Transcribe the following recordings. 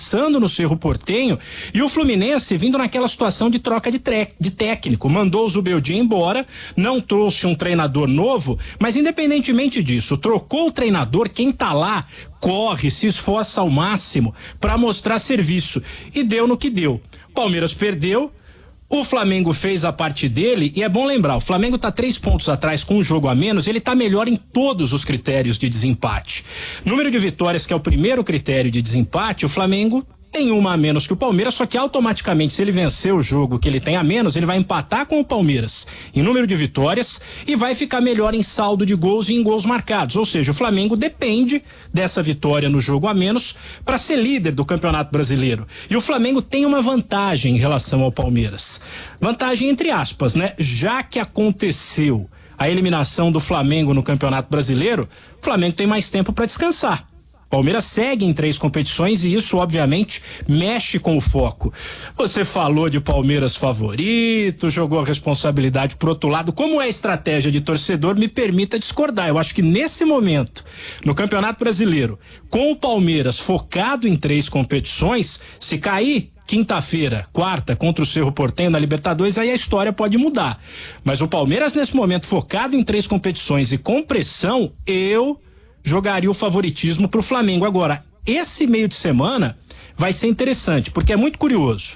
tropeçando no Cerro Porteño e o Fluminense vindo naquela situação de troca de técnico. Mandou o Zubeldia embora, não trouxe um treinador novo, mas independentemente disso, trocou o treinador, quem tá lá corre, se esforça ao máximo para mostrar serviço e deu no que deu. Palmeiras perdeu, o Flamengo fez a parte dele e é bom lembrar, o Flamengo tá 3 pontos atrás com um jogo a menos, ele tá melhor em todos os critérios de desempate. Número de vitórias, que é o primeiro critério de desempate, o Flamengo tem uma a menos que o Palmeiras, só que automaticamente, se ele vencer o jogo que ele tem a menos, ele vai empatar com o Palmeiras em número de vitórias e vai ficar melhor em saldo de gols e em gols marcados. Ou seja, o Flamengo depende dessa vitória no jogo a menos para ser líder do Campeonato Brasileiro. E o Flamengo tem uma vantagem em relação ao Palmeiras. Vantagem entre aspas, né? Já que aconteceu a eliminação do Flamengo no Campeonato Brasileiro, o Flamengo tem mais tempo para descansar. Palmeiras segue em 3 competições e isso, obviamente, mexe com o foco. Você falou de Palmeiras favorito, jogou a responsabilidade pro outro lado. Como é estratégia de torcedor, me permita discordar. Eu acho que nesse momento, no Campeonato Brasileiro, com o Palmeiras focado em 3 competições, se cair quinta-feira, quarta, contra o Cerro Porteño na Libertadores, aí a história pode mudar. Mas o Palmeiras, nesse momento, focado em 3 competições e com pressão, eu jogaria o favoritismo pro Flamengo. Agora, esse meio de semana vai ser interessante, porque é muito curioso.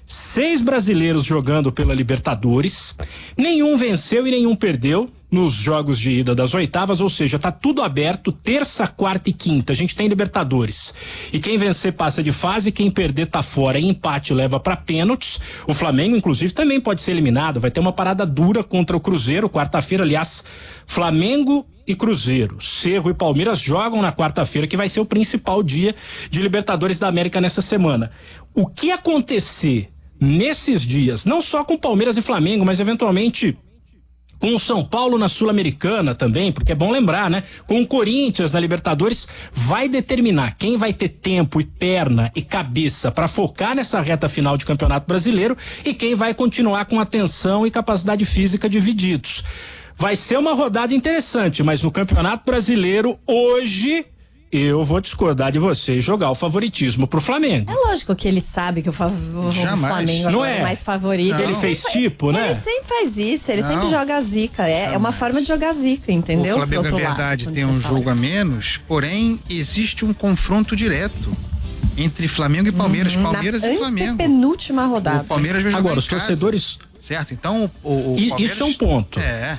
6 brasileiros jogando pela Libertadores, nenhum venceu e nenhum perdeu nos jogos de ida das oitavas, ou seja, tá tudo aberto, terça, quarta e quinta, a gente tem Libertadores. E quem vencer passa de fase, quem perder tá fora, e empate leva pra pênaltis. O Flamengo, inclusive, também pode ser eliminado, vai ter uma parada dura contra o Cruzeiro, quarta-feira, aliás, Flamengo e Cruzeiro, Cerro e Palmeiras jogam na quarta-feira, que vai ser o principal dia de Libertadores da América nessa semana. O que acontecer nesses dias, não só com Palmeiras e Flamengo, mas eventualmente com o São Paulo na Sul-Americana também, porque é bom lembrar, né? Com o Corinthians na Libertadores, vai determinar quem vai ter tempo e perna e cabeça para focar nessa reta final de Campeonato Brasileiro e quem vai continuar com atenção e capacidade física divididos. Vai ser uma rodada interessante, mas no Campeonato Brasileiro, hoje, eu vou discordar de você e jogar o favoritismo pro Flamengo. É lógico que ele sabe que o Flamengo não é mais favorito. Ele fez tipo, né? Ele sempre faz isso, ele sempre joga a zica. É uma forma de jogar a zica, entendeu? O Flamengo, na verdade, tem um jogo a menos, porém, existe um confronto direto entre Flamengo e Palmeiras, Palmeiras e Flamengo. Penúltima rodada. O Palmeiras vai jogar agora, os em casa, torcedores. certo? Então, o Palmeiras, isso é um ponto. É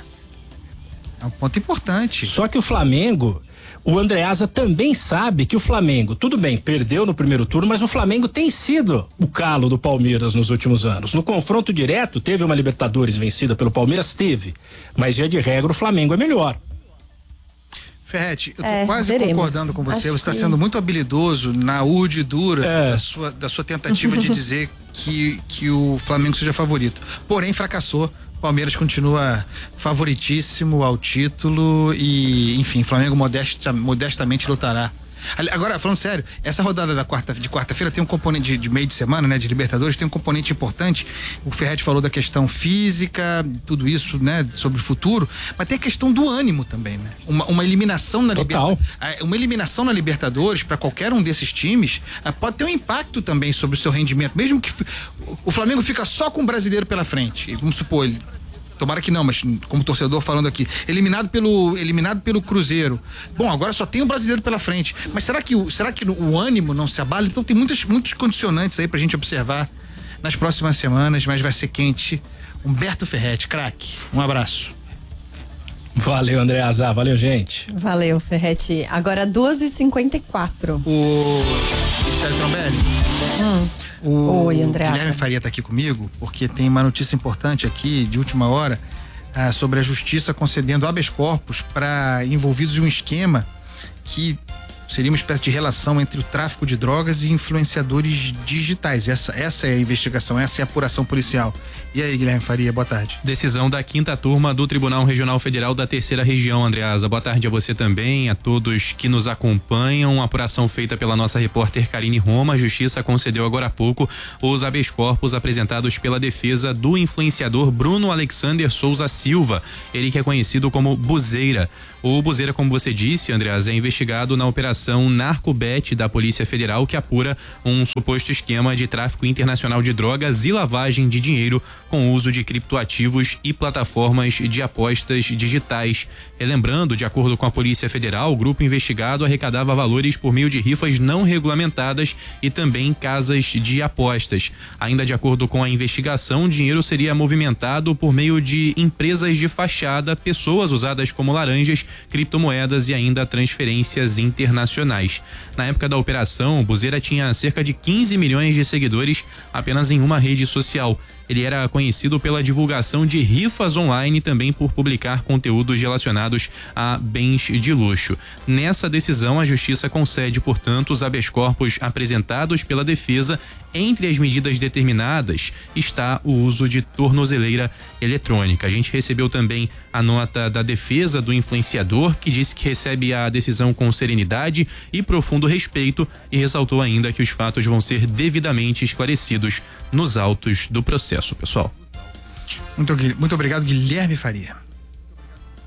um ponto importante. Só que o Flamengo, o Andreasa também sabe que o Flamengo, tudo bem, perdeu no primeiro turno, mas o Flamengo tem sido o calo do Palmeiras nos últimos anos. No confronto direto, teve uma Libertadores vencida pelo Palmeiras? Teve. Mas, via de regra, o Flamengo é melhor. Ferretti, eu tô quase concordando com você. Você está sendo muito habilidoso na urdidura da sua tentativa de dizer que o Flamengo seja favorito. Porém, fracassou. Palmeiras continua favoritíssimo ao título e, enfim, Flamengo modestamente lutará. Agora, falando sério, essa rodada de quarta-feira tem um componente de meio de semana, né, de Libertadores, tem um componente importante. O Ferretti falou da questão física, tudo isso, né, sobre o futuro, mas tem a questão do ânimo também, né? Uma eliminação na Libertadores para qualquer um desses times pode ter um impacto também sobre o seu rendimento, mesmo que o Flamengo fica só com o brasileiro pela frente. Vamos supor, tomara que não, mas como torcedor falando aqui, eliminado pelo Cruzeiro. Bom, agora só tem o brasileiro pela frente. Mas será que o ânimo não se abala? Então tem muitos condicionantes aí pra gente observar nas próximas semanas, mas vai ser quente. Humberto Ferretti, craque. Um abraço. Valeu, André Azar. Valeu, gente. Valeu, Ferretti. Agora 2h54. O Sérgio Trombelli. Oi, André. Guilherme Faria tá aqui comigo porque tem uma notícia importante aqui de última hora sobre a justiça concedendo habeas corpus para envolvidos em um esquema que seria uma espécie de relação entre o tráfico de drogas e influenciadores digitais. Essa é a investigação, essa é a apuração policial. E aí, Guilherme Faria, boa tarde. Decisão da 5ª turma do Tribunal Regional Federal da 3ª Região, Andreasa. Boa tarde a você também, a todos que nos acompanham. A apuração feita pela nossa repórter Karine Roma. A Justiça concedeu agora há pouco os habeas corpus apresentados pela defesa do influenciador Bruno Alexander Souza Silva. Ele que é conhecido como Buzeira. O Buzeira, como você disse, Andreas, é investigado na operação Narcobet da Polícia Federal, que apura um suposto esquema de tráfico internacional de drogas e lavagem de dinheiro com uso de criptoativos e plataformas de apostas digitais. Lembrando, de acordo com a Polícia Federal, o grupo investigado arrecadava valores por meio de rifas não regulamentadas e também casas de apostas. Ainda de acordo com a investigação, o dinheiro seria movimentado por meio de empresas de fachada, pessoas usadas como laranjas, criptomoedas e ainda transferências internacionais. Na época da operação, o Buzeira tinha cerca de 15 milhões de seguidores apenas em uma rede social. Ele era conhecido pela divulgação de rifas online e também por publicar conteúdos relacionados a bens de luxo. Nessa decisão, a Justiça concede, portanto, os habeas corpus apresentados pela defesa. Entre as medidas determinadas está o uso de tornozeleira eletrônica. A gente recebeu também a nota da defesa do influenciador, que disse que recebe a decisão com serenidade e profundo respeito e ressaltou ainda que os fatos vão ser devidamente esclarecidos nos autos do processo, pessoal. Muito obrigado, Guilherme Faria.